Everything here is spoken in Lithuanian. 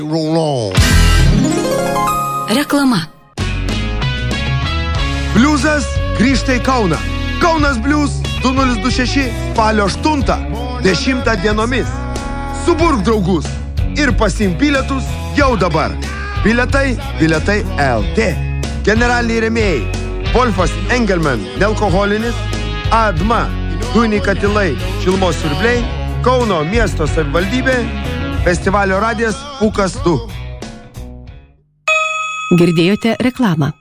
Reklama. Bliuzas grįžta į Kauną. Kaunas Bliuz 2026 spalio 8, 10 dienomis. Suburk draugus ir pasiimk bilietus jau dabar. Bilietai LT. Generaliniai rėmėjai: Wolfas Engelman nealkoholinis, ADMA dujiniai katilai šilumos siurbliai, Kauno miesto savivaldybė, festivalio radijas Pūkas 2. Girdėjote reklamą.